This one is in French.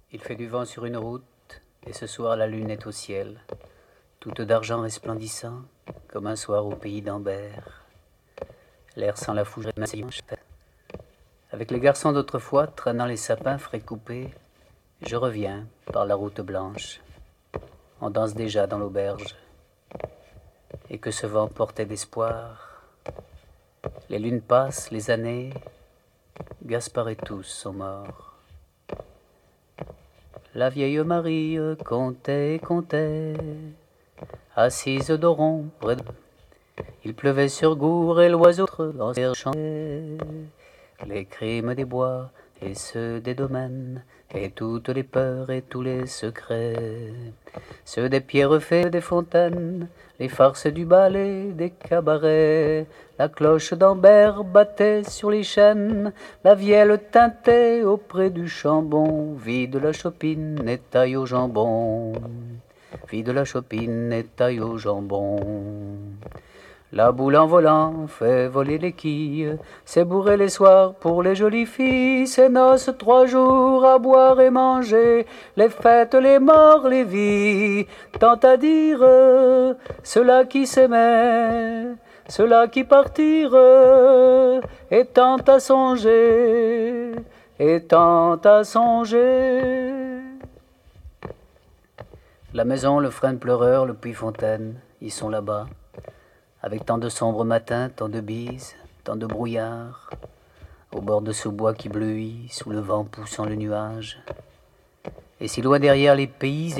Il fait du vent sur une route, et ce soir la lune est au ciel, toute d'argent resplendissant, comme un soir au pays d'Ambert. L'air sans la fougère avec les garçons d'autrefois, traînant les sapins frais coupés, je reviens par la route blanche. On danse déjà dans l'auberge, et que ce vent portait d'espoir. Les lunes passent, les années, Gaspard et tous sont morts. La vieille Marie comptait et comptait, assise d'Oron près de... Il pleuvait sur Gour et l'oiseau dans ses chantait. Les crimes des bois et ceux des domaines, et toutes les peurs et tous les secrets, ceux des pierres faites des fontaines, les farces du ballet, des cabarets. La cloche d'Ambert battait sur les chênes, la vielle tintait auprès du chambon. Vide la chopine et taille au jambon, vide la chopine et taille au jambon. La boule en volant fait voler les quilles, c'est bourré les soirs pour les jolies filles, c'est noces 3 jours à boire et manger, les fêtes, les morts, les vies, tant à dire, ceux-là qui s'aimaient, ceux-là qui partirent, et tant à songer, et tant à songer. La maison, le frêne pleureur, le puits fontaine, ils sont là-bas. Avec tant de sombres matins, tant de bises, tant de brouillard, au bord de ce bois qui bleuit, sous le vent poussant le nuage. Et si loin derrière les pays